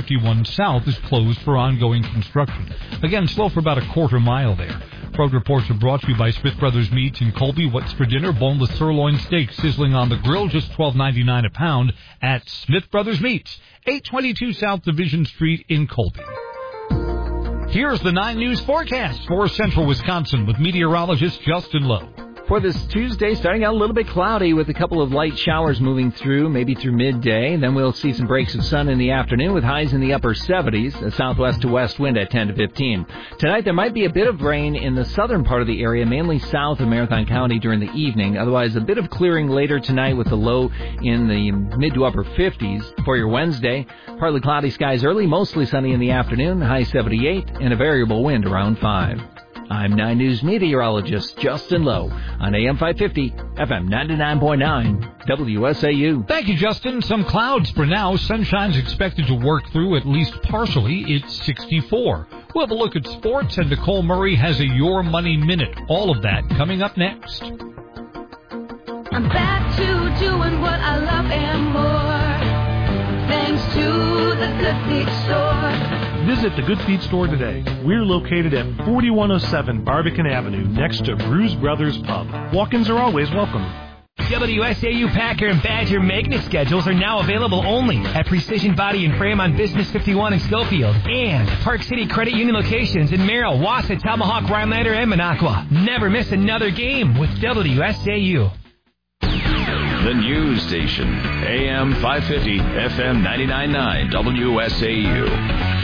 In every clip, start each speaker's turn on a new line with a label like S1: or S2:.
S1: I-51 South is closed for ongoing construction. Again, slow for about a quarter mile there. Road reports are brought to you by Smith Brothers Meats in Colby. What's for dinner? Boneless sirloin steak sizzling on the grill, just $12.99 a pound at Smith Brothers Meats, 822 South Division Street in Colby. Here's the 9 News forecast for Central Wisconsin with meteorologist Justin Lowe.
S2: For this Tuesday, starting out a little bit cloudy with a couple of light showers moving through, maybe through midday. Then we'll see some breaks of sun in the afternoon with highs in the upper 70s, a southwest to west wind at 10 to 15. Tonight, there might be a bit of rain in the southern part of the area, mainly south of Marathon County during the evening. Otherwise, a bit of clearing later tonight with the low in the mid to upper 50s. For your Wednesday, partly cloudy skies early, mostly sunny in the afternoon, high 78, and a variable wind around 5. I'm 9 News meteorologist Justin Lowe on AM 550, FM 99.9, WSAU.
S1: Thank you, Justin. Some clouds for now. Sunshine's expected to work through at least partially. It's 64. We'll have a look at sports, and Nicole Murray has a Your Money Minute. All of that coming up next.
S3: I'm back to doing what I love and more, thanks to the Good Feet Store.
S4: Visit the Good Feet Store today. We're located at 4107 Barbican Avenue, next to Bruise Brothers Pub. Walk-ins are always welcome.
S5: WSAU Packer and Badger magnet schedules are now available only at Precision Body and Frame on Business 51 in Schofield and Park City Credit Union locations in Merrill, Wausau, Tomahawk, Rhinelander, and Minocqua. Never miss another game with WSAU.
S6: The news station, AM 550, FM 99.9, WSAU.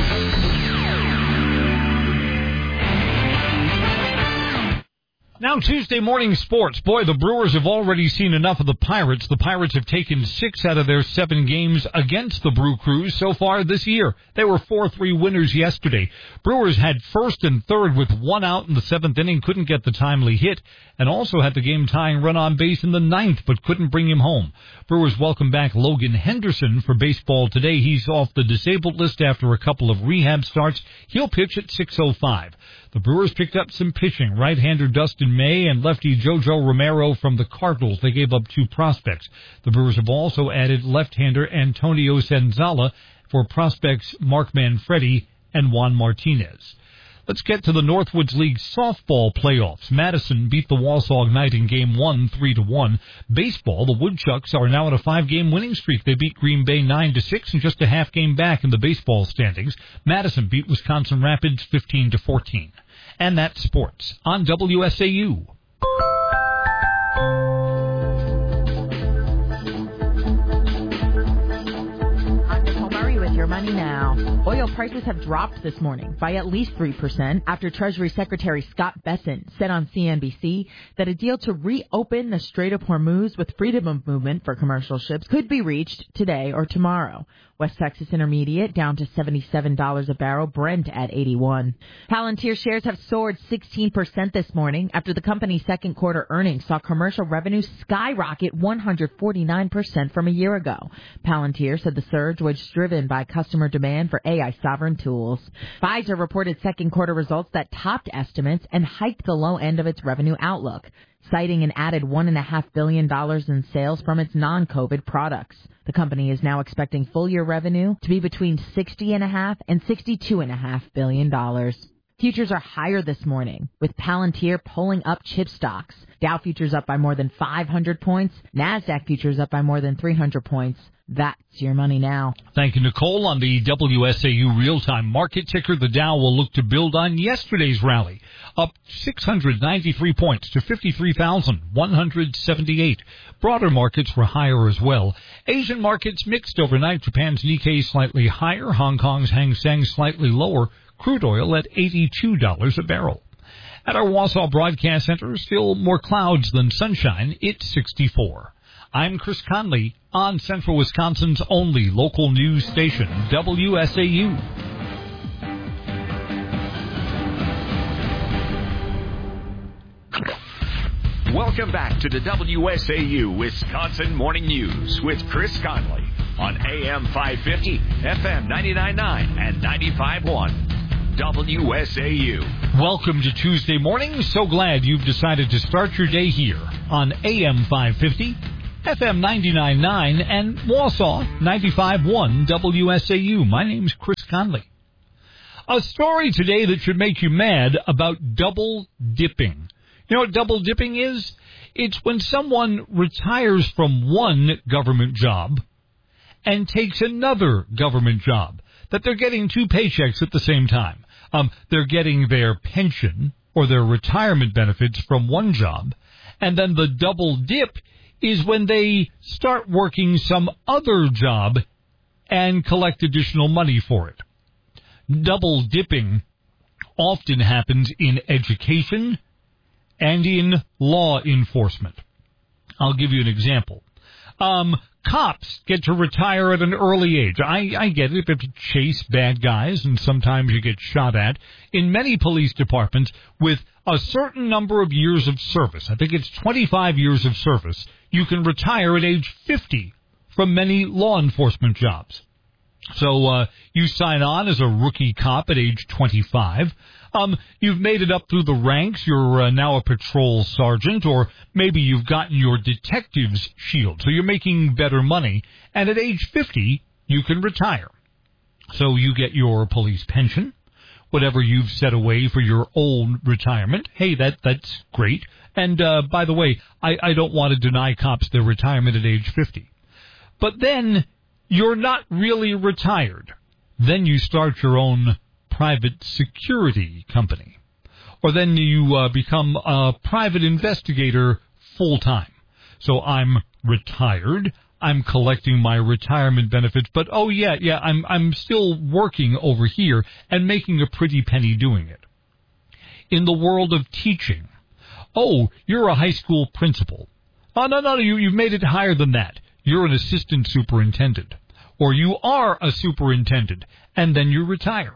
S1: Now Tuesday morning sports. Boy, the Brewers have already seen enough of the Pirates. The Pirates have taken 6 out of their 7 games against the Brew Crews so far this year. They were 4-3 winners yesterday. Brewers had first and third with 1 out in the 7th inning, couldn't get the timely hit, and also had the game-tying run on base in the 9th, but couldn't bring him home. Brewers welcome back Logan Henderson for baseball today. He's off the disabled list after a couple of rehab starts. He'll pitch at 6:05. The Brewers picked up some pitching. Right-hander Dustin May and lefty Jojo Romero from the Cardinals. They gave up 2 prospects. The Brewers have also added left-hander Antonio Senzala for prospects Mark Manfredi and Juan Martinez. Let's get to the Northwoods League softball playoffs. Madison beat the Wausau Knight in Game 1, 3-1. Baseball, the Woodchucks are now on a 5-game winning streak. They beat Green Bay 9-6 and just a half game back in the baseball standings. Madison beat Wisconsin Rapids 15-14. And that's sports on WSAU.
S7: Your money now. Oil prices have dropped this morning by at least 3% after Treasury Secretary Scott Bessent said on CNBC that a deal to reopen the Strait of Hormuz with freedom of movement for commercial ships could be reached today or tomorrow. West Texas Intermediate down to $77 a barrel, Brent at 81. Palantir shares have soared 16% this morning after the company's second quarter earnings saw commercial revenue skyrocket 149% from a year ago. Palantir said the surge was driven by customer demand for AI sovereign tools. Pfizer reported second quarter results that topped estimates and hiked the low end of its revenue outlook, citing an added $1.5 billion in sales from its non-COVID products. The company is now expecting full-year revenue to be between $60.5 and $62.5 billion. Futures are higher this morning, with Palantir pulling up chip stocks. Dow futures up by more than 500 points. NASDAQ futures up by more than 300 points. That's your money now.
S1: Thank you, Nicole. On the WSAU real-time market ticker, the Dow will look to build on yesterday's rally, up 693 points to 53,178. Broader markets were higher as well. Asian markets mixed overnight. Japan's Nikkei slightly higher. Hong Kong's Hang Seng slightly lower. Crude oil at $82 a barrel. At our Wausau Broadcast Center, still more clouds than sunshine. It's 64. I'm Chris Conley on Central Wisconsin's only local news station, WSAU.
S6: Welcome back to the WSAU Wisconsin Morning News with Chris Conley on AM 550, FM 99.9 and 95.1. WSAU.
S1: Welcome to Tuesday morning. So glad you've decided to start your day here on AM 550, FM 99.9 and Wausau 95.1 WSAU. My name's Chris Conley. A story today that should make you mad about double dipping. You know what double dipping is? It's when someone retires from one government job and takes another government job, that they're getting two paychecks at the same time. They're getting their pension or their retirement benefits from one job, and then the double dip is when they start working some other job and collect additional money for it. Double dipping often happens in education and in law enforcement. I'll give you an example. Cops get to retire at an early age. I get it. If you have to chase bad guys, and sometimes you get shot at. In many police departments, with a certain number of years of service, I think it's 25 years of service, you can retire at age 50 from many law enforcement jobs. So you sign on as a rookie cop at age 25. You've made it up through the ranks. You're now a patrol sergeant, or maybe you've gotten your detective's shield, so you're making better money. And at age 50, you can retire. So you get your police pension, whatever you've set away for your own retirement. Hey, that's great. And by the way, I don't want to deny cops their retirement at age 50. But then you're not really retired. Then you start your own private security company. Or then you become a private investigator full-time. So I'm retired. I'm collecting my retirement benefits. But, oh, yeah, I'm still working over here and making a pretty penny doing it. In the world of teaching, oh, you're a high school principal. Oh, no, you've made it higher than that. You're an assistant superintendent. Or you are a superintendent, and then you retire.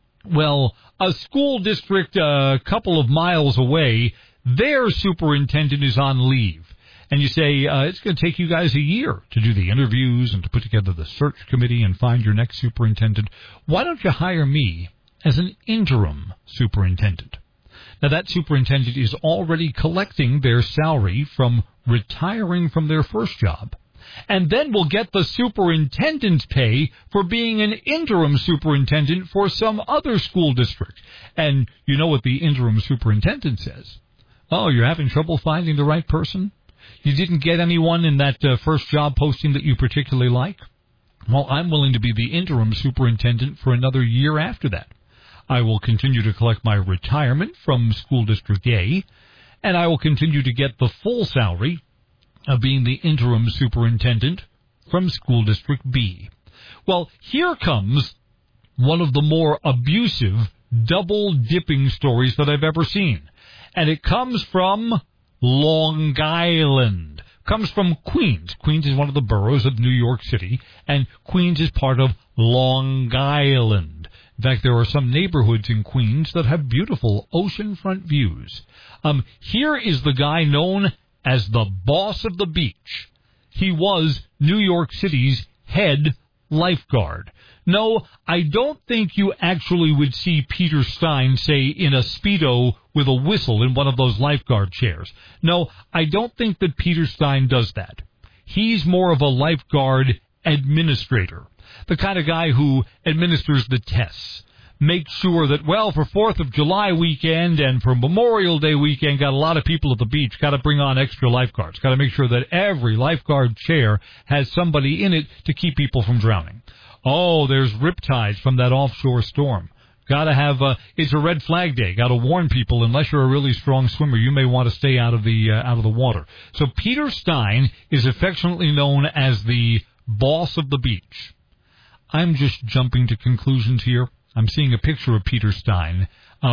S1: Well, a school district a couple of miles away, their superintendent is on leave. And you say, it's going to take you guys a year to do the interviews and to put together the search committee and find your next superintendent. Why don't you hire me as an interim superintendent? Now, that superintendent is already collecting their salary from retiring from their first job. And then we'll get the superintendent's pay for being an interim superintendent for some other school district. And you know what the interim superintendent says? Oh, you're having trouble finding the right person? You didn't get anyone in that first job posting that you particularly like? Well, I'm willing to be the interim superintendent for another year after that. I will continue to collect my retirement from School District A, and I will continue to get the full salary of being the interim superintendent from School District B. Well, here comes one of the more abusive double-dipping stories that I've ever seen. And it comes from Long Island. Comes from Queens. Queens is one of the boroughs of New York City, and Queens is part of Long Island. In fact, there are some neighborhoods in Queens that have beautiful oceanfront views. Here is the guy known as the boss of the beach. He was New York City's head lifeguard. No, I don't think you actually would see Peter Stein, say, in a Speedo with a whistle in one of those lifeguard chairs. No, I don't think that Peter Stein does that. He's more of a lifeguard administrator, the kind of guy who administers the tests. Make sure that, well, for 4th of July weekend and for Memorial Day weekend, got a lot of people at the beach, got to bring on extra lifeguards, got to make sure that every lifeguard chair has somebody in it to keep people from drowning. Oh, there's riptides from that offshore storm. Got to have, it's a red flag day, got to warn people, unless you're a really strong swimmer, you may want to stay out of the water. So Peter Stein is affectionately known as the boss of the beach. I'm just jumping to conclusions here. I'm seeing a picture of Peter Stein.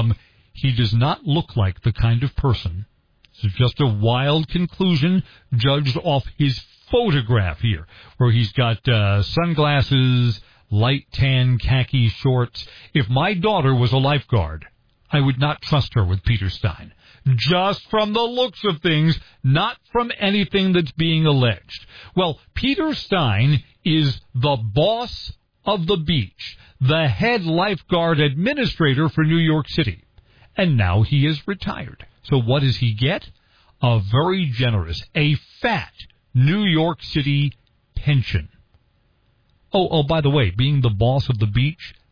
S1: He does not look like the kind of person. This is just a wild conclusion judged off his photograph here, where he's got sunglasses, light tan khaki shorts. If my daughter was a lifeguard, I would not trust her with Peter Stein. Just from the looks of things, not from anything that's being alleged. Well, Peter Stein is the boss of the beach, the head lifeguard administrator for New York City. And now he is retired. So what does he get? A very generous, a fat New York City pension. Oh, by the way, being the boss of the beach,